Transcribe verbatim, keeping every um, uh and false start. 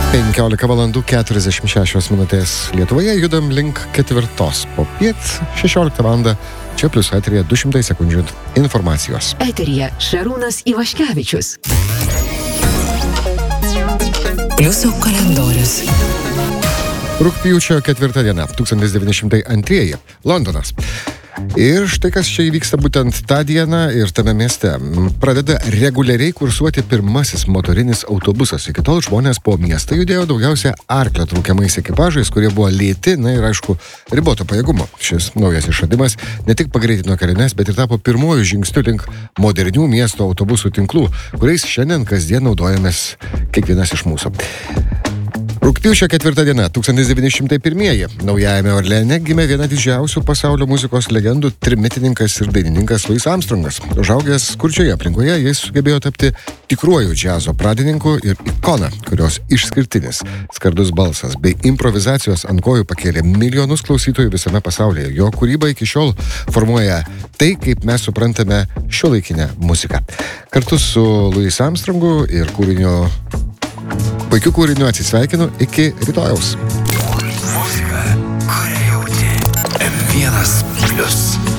penkiolika valandų keturiasdešimt šešios minutės Lietuvoje, judam link ketvirtos popiet, šešioliktą valandą. Čia plius eterija du šimtai sekundžių informacijos. Eterija Šarūnas Ivaškevičius. Pliusų kalendorius. Rugpjūčio ketvirta diena, tūkstantis devyni šimtai antrieji, Londonas. Ir štai kas čia įvyksta būtent tą dieną ir tame mieste. Pradeda reguliariai kursuoti pirmasis motorinis autobusas. Iki tol žmonės po miestą judėjo daugiausia arklio traukiamais ekipažais, kurie buvo lėti, na ir aišku, riboto pajėgumo. Šis naujas išradimas ne tik pagreitino keliones, bet ir tapo pirmuoju žingsniu link modernių miesto autobusų tinklų, kuriais šiandien kasdien naudojamės kiekvienas iš mūsų. Rugpjūčio ketvirta diena, tūkstantis devyni šimtai pirmieji. Naujajame Orleane gimė viena didžiausių pasaulio muzikos legendų trimitininkas ir dainininkas Louis Armstrongas. Užaugęs skurdžioje aplinkoje, jis sugebėjo tapti tikruoju džiazo pradininku ir ikona, kurios išskirtinis skardus balsas bei improvizacijos ant kojų pakėlė milijonus klausytojų visame pasaulyje. Jo kūryba iki šiol formuoja tai, kaip mes suprantame šiuolaikinę muziką. Kartu su Louis Armstrongu ir kūrinio puikiu kūriniu atsisveikinu iki rytojaus. Muzika, kurią jauti. M vienas plius.